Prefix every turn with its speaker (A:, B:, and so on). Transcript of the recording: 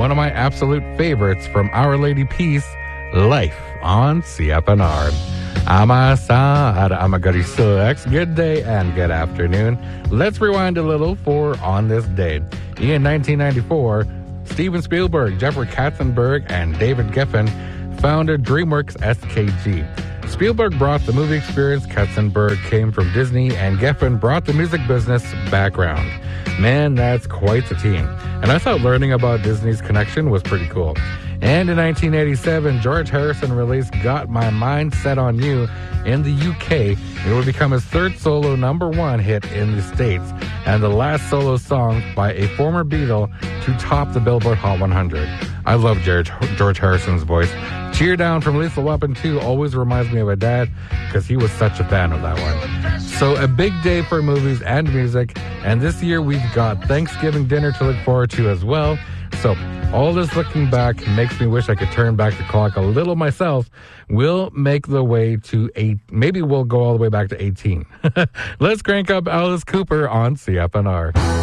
A: one of my absolute favorites from Our Lady Peace, Life on CFNR. Good day and good afternoon. Let's rewind a little for On This Day. In 1994, Steven Spielberg, Jeffrey Katzenberg, and David Geffen founded DreamWorks SKG. Spielberg brought the movie experience, Katzenberg came from Disney, and Geffen brought the music business background. Man, that's quite the team. And I thought learning about Disney's connection was pretty cool. And in 1987, George Harrison released Got My Mind Set on You in the UK. It would become his third solo #1 hit in the States, and the last solo song by a former Beatle to top the Billboard Hot 100. I love George Harrison's voice. Cheer Down from Lethal Weapon 2 always reminds me of my dad because he was such a fan of that one. So a big day for movies and music, and this year we've got Thanksgiving dinner to look forward to as well. So all this looking back makes me wish I could turn back the clock a little myself. We'll make the way to 8. Maybe we'll go all the way back to 18. Let's crank up Alice Cooper on CFNR.